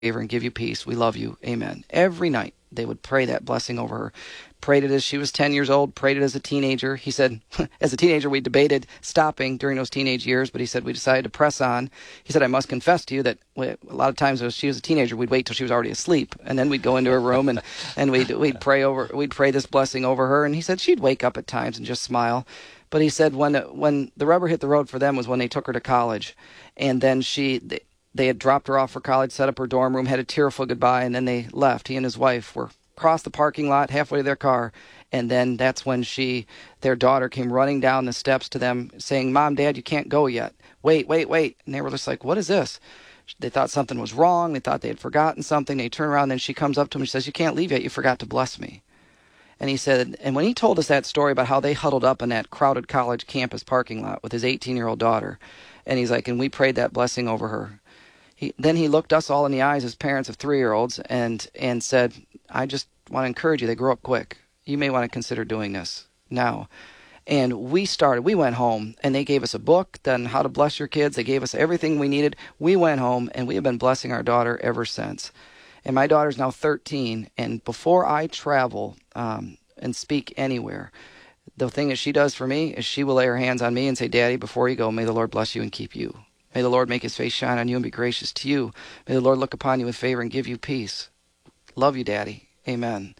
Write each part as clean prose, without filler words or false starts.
favor and give you peace. We love you. Amen. Every night they would pray that blessing over her. Prayed it as she was 10 years old, prayed it as a teenager. He said, as a teenager, we debated stopping during those teenage years, but he said we decided to press on. He said, I must confess to you that a lot of times as she was a teenager, we'd wait till she was already asleep, and then we'd go into her room and we'd pray this blessing over her. And he said she'd wake up at times and just smile. But he said when the rubber hit the road for them was when they took her to college, and then they had dropped her off for college, set up her dorm room, had a tearful goodbye, and then they left. He and his wife were across the parking lot, halfway to their car, and then that's when their daughter came running down the steps to them saying, Mom, Dad, you can't go yet. Wait. And they were just like, what is this? They thought something was wrong. They thought they had forgotten something. They turn around, and then she comes up to him and says, you can't leave yet. You forgot to bless me. And he said, and when he told us that story about how they huddled up in that crowded college campus parking lot with his 18-year-old daughter, and he's like, and we prayed that blessing over her. Then he looked us all in the eyes as parents of 3-year-olds and said, I just want to encourage you. They grow up quick. You may want to consider doing this now. And we went home, and they gave us a book on how to bless your kids. They gave us everything we needed. We went home, and we have been blessing our daughter ever since. And my daughter's now 13, and before I travel and speak anywhere, the thing that she does for me is she will lay her hands on me and say, Daddy, before you go, may the Lord bless you and keep you. May the Lord make his face shine on you and be gracious to you. May the Lord look upon you with favor and give you peace. Love you, Daddy. Amen.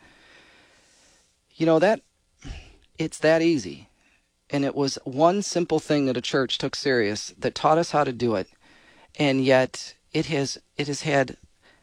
You know, it's that easy. And it was one simple thing that a church took serious that taught us how to do it. And yet it's going to have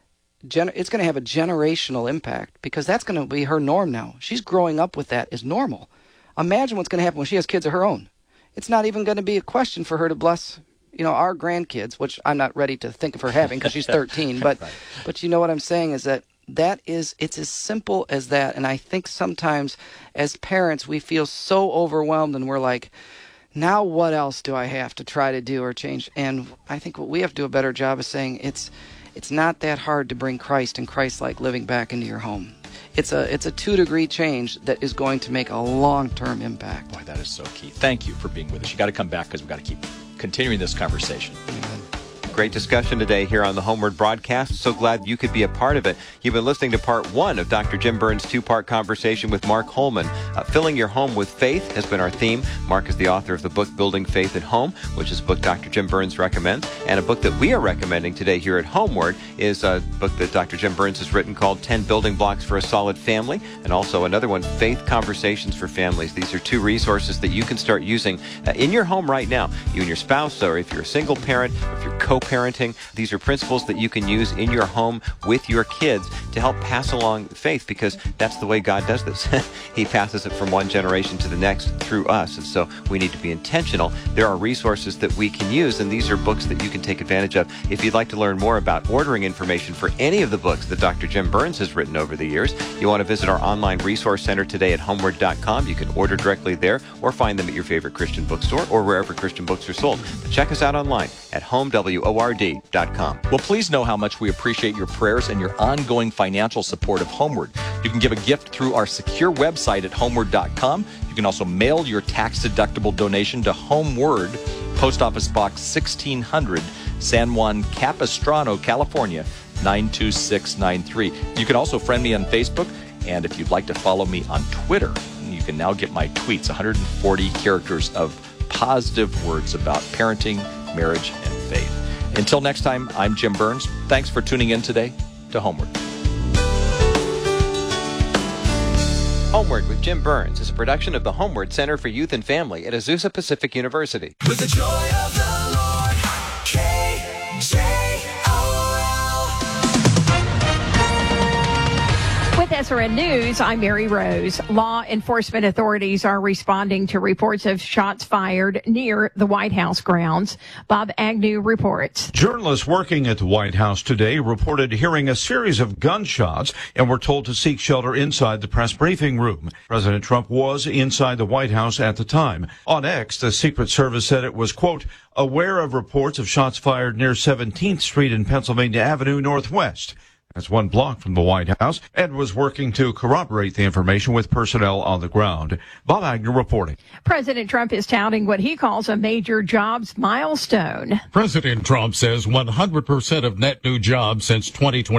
a generational impact, because that's going to be her norm now. She's growing up with that as normal. Imagine what's going to happen when she has kids of her own. It's not even going to be a question for her to bless our grandkids, which I'm not ready to think of her having because she's 13. But right. But you know what I'm saying is it's as simple as that. And I think sometimes as parents, we feel so overwhelmed and we're like, now what else do I have to try to do or change? And I think what we have to do a better job is saying it's not that hard to bring Christ and Christ-like living back into your home. It's a 2-degree change that is going to make a long-term impact. Boy, that is so key. Thank you for being with us. You got to come back because we've got to keep continuing this conversation. Amen. Great discussion today here on the Homeward broadcast. So glad you could be a part of it. You've been listening to part 1 of Dr. Jim Burns' 2-part conversation with Mark Holman. Filling Your Home with Faith has been our theme. Mark is the author of the book Building Faith at Home, which is a book Dr. Jim Burns recommends. And a book that we are recommending today here at Homeward is a book that Dr. Jim Burns has written called 10 Building Blocks for a Solid Family, and also another one, Faith Conversations for Families. These are 2 resources that you can start using in your home right now. You and your spouse, or if you're a single parent, or if you're co-parenting, these are principles that you can use in your home with your kids to help pass along faith, because that's the way God does this. He passes it from one generation to the next through us, and so we need to be intentional. There are resources that we can use, and these are books that you can take advantage of. If you'd like to learn more about ordering information for any of the books that Dr. Jim Burns has written over the years, you want to visit our online resource center today at homeward.com. You can order directly there or find them at your favorite Christian bookstore or wherever Christian books are sold. But check us out online at homeword.com. Well, please know how much we appreciate your prayers and your ongoing financial support of Homeward. You can give a gift through our secure website at homeward.com. You can also mail your tax-deductible donation to Homeward, Post Office Box 1600, San Juan Capistrano, California, 92693. You can also friend me on Facebook, and if you'd like to follow me on Twitter, you can now get my tweets, 140 characters of positive words about parenting, marriage, and faith. Until next time, I'm Jim Burns. Thanks for tuning in today to Homeward. Homeward with Jim Burns is a production of the Homeward Center for Youth and Family at Azusa Pacific University. With the joy of the Lord, KJOL. With SRN News, I'm Mary Rose. Law enforcement authorities are responding to reports of shots fired near the White House grounds. Bob Agnew reports. Journalists working at the White House today reported hearing a series of gunshots and were told to seek shelter inside the press briefing room. President Trump was inside the White House at the time. On X, the Secret Service said it was, quote, aware of reports of shots fired near 17th Street and Pennsylvania Avenue Northwest. That's 1 block from the White House, and was working to corroborate the information with personnel on the ground. Bob Agnew reporting. President Trump is touting what he calls a major jobs milestone. President Trump says 100% of net new jobs since 2020